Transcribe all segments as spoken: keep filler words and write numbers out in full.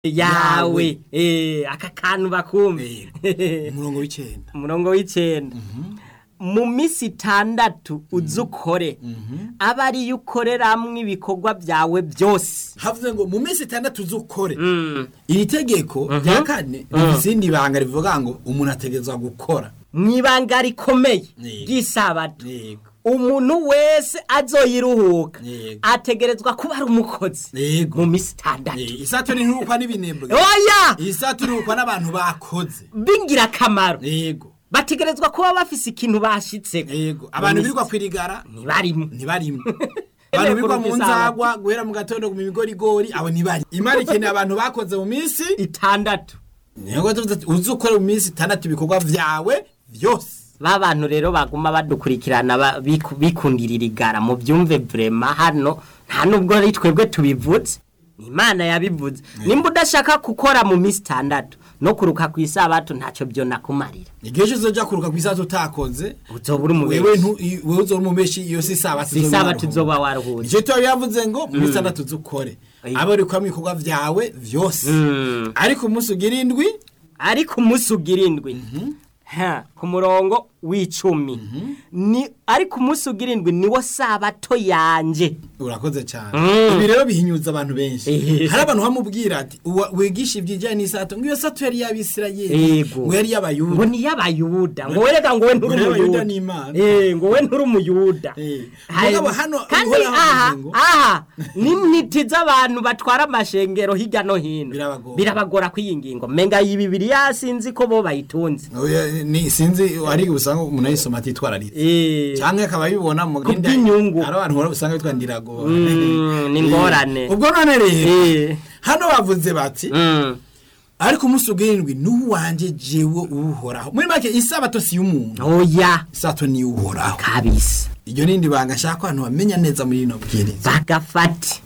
yawe eh aka kantu bakumve umurongo w'icenda umurongo w'icenda mu misi itandatu uzukore aba ari yukoreramwe ibikorwa byawe byose havuze ngo mu misi itandatu uzukore iri tegeko rya kane izindi banga rivuga ngo umuntu ategezwa gukora mwibanga rikomeye ry'isabato umuntu wese azoyiruhuka ategerezwa kuba ari umukozi mu misi itandatu isato ni ntukwa n'ibinebwe oya isato irukwa n'abantu bakoze bingira kamaro yego bategerezwa kuba bafise ikintu bashitse yego abantu birirwa kwirigara ntibarimo ntibarimo abantu birirwa mu nzagwa guhera mu gatondo mu bigorigori abo ntibari imari ikeneye abantu bakoze mu misi itandatu niyo uzukora mu misi itandatu ibikorwa vyawe vyose ba bantu rero baguma badukurikirana bikundirira igara mu byumve vraiment hano nta nubwo ari twebwe tubivuze Imana yabivuze nimba udashaka gukora mu misi itandatu no kuruka ku isabato ntacyo byo nakumarira igihe cyo uzoja kuruka ku isabato utakoze uzobura umubeshi wewe wewe uzobura umubeshi iyo si isabato isabato uzoba waruhuye icyo cyo yavuze ngo mu misi itandatu uzukore abo ari kwamwe ibikorwa vyawe vyose ariko umunsi ugirindwi ariko umunsi ugirindwi ha ku murongo w'icumi ni ariko umunsi ugirindwi niwo sabato yanje urakoze cyane ibi rero bihinyuza abantu benshi hari abantu bamubwira ati wigisha ibyijyanye n'isato ngo iyo sato yari y'Abisirayeli ngo yari y'abayuda ngo ni y'abayuda ngo wereka ngo we nturi umuyuda eh ngo we nturi umuyuda mugabo hano kandi aha aha n'intiti z'abantu batwara amashengero hirya no hino birabagora kwiyingingo menga y'Bibiliya sinzi ko bo bayitunze ni sinzi ari usanga umuntu ayisoma atitwararitse eh cyangwa akaba yibona mu ginda ari abantu usanga bitwa ndirago ni ngorane ubwo none rero hano bavuze bati ariko umunsi ugirindwi n'uwanje jewe uhoraho muri make isabato si y'umuntu oya isato ni uhoraho kabisa iryo nindi banga shaka abantu bamenya neza muri ino bwiriza bagafati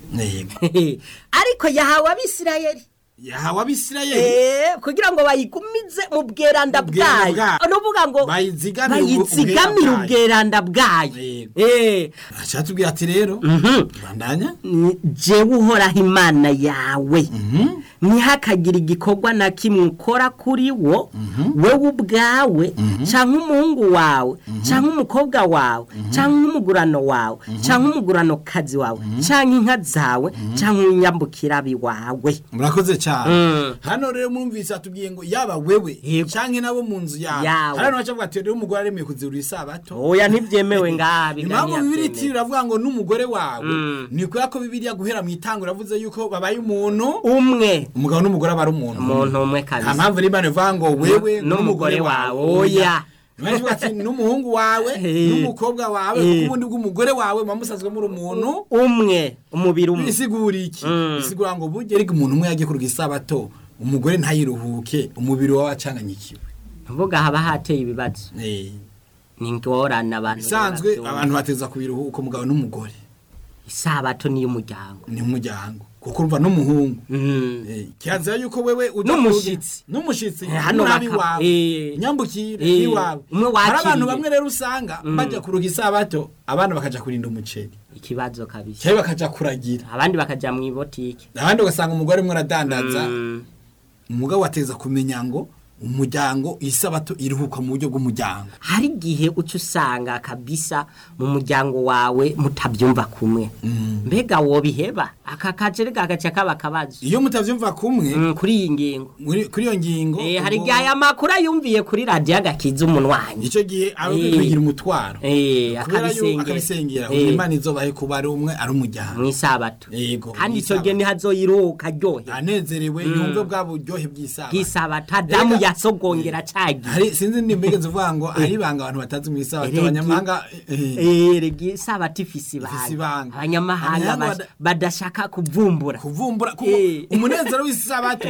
ariko yahawe Abisirayeli yahawe Abisirayeli eh kugira ngo bayigumize mu bweranda bwayo nuvuga ngo bayizigamira ubweranda bwayo eh acatubwira ati rero bandanya jewe uhoraho Imana yawe ntihakagira igikorwa na kimwe ukora kuri wo wewe ubwawe canke umuhungu wawe canke umukobwa wawe canke umugurano wawe canke umugurano kazi wawe canke inka zawe canke inyambukira biwawe murakoze cyane hano rero mwumvise atubwiye ngo yaba wewe canke nabo mu nzu yawe hano bacavuga ati rero umugore aremeye kuzirura isabato oya ntibyemewe ngabi impamvu Bibiliya iravuga ngo n'umugore wawe niko yako Bibiliya guhera mu itango ravuze yuko babaye umuntu umwe umugabo n'umugore abari umuntu umuntu umwe kabisa impamvu Imana ivuga ngo wewe n'umugore wawe oya Nwaje ati n'umuhungu wawe n'umukobwa wawe kubundi bw'umugore wawe mamusazwe muri umuntu umwe umubiri umwe bisigura iki bisigura ngo bugere ko umuntu umwe yagiye kuruga isabato umugore ntayiruhuke umubiri wawe acanganyikiwe mvuga haba hateye ibibazo eh ni ngorana abantu bisanzwe abantu bateza kubiruhuka umugabo n'umugore isabato ni y'umuryango ni umuryango kuko urumva n'umuhungu eh kiranzira yuko wewe n'umushitsi n'umushitsi hano nabi wawe nyambukire ni wawe hari abantu bamwe rero usanga bajya kuruga isabato abana bakaja kurinda umuceri ikibazo kabisa cyangwa bakaja kuragira abandi bakaja mu ibotike abandi ugasanga umugore umwe aradandaza umugabo wateza kumenya ngo umuryango isabato iruhuka mu buryo bw'umuryango hari gihe ucu usanga kabisa mu muryango wawe mutabyumva kumwe mbega wo biheba aka kacere gagaca kaba kabazo iyo mutavyumva kumwe kuri iyi ngingo kuri iyo ngingo eh hari gihe aya makuru yumviye kuri radio agakiza umunwanyi ico gihe abo bigira umutwaro eh akabisengera Imana izobahe kuba ari umwe ari umuryango mu isabato yego kandi ico gihe nihazoyiruhuka ryohe anezerewe yumve bwa buryohe bw'isabato bw'isabato adamu yasogongera cagi hari sinzi ndimbege zivuga ngo ari banga abantu batazi mu isabato abanyamahanga eh regi isabato ifisi banga abanyamahanga badashaka kuvumbura kuvumbura umunezero w'isabato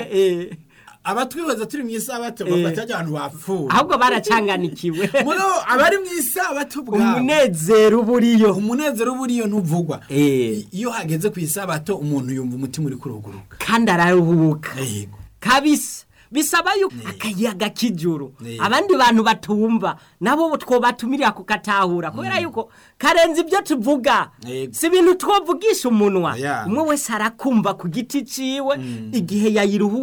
abatwibaza turi mu isabato bafataje abantu bapfuye ahubwo baracanganikiwe muno abari mu isabato bwa umunezero buriyo umunezero buriyo ntuvugwa iyo hageze ku isabato umuntu yumva umutima uri kuruguruka kandi araruhuka kabisa bisaba yuko akayaga k'ijuru abandi bantu batumva nabo twobatumira kukatahura kubera yuko karenze ibyo tuvuga si ibintu twovugisha umunwa umwe wese arakumva ku giti ciwe igihe yayiruhu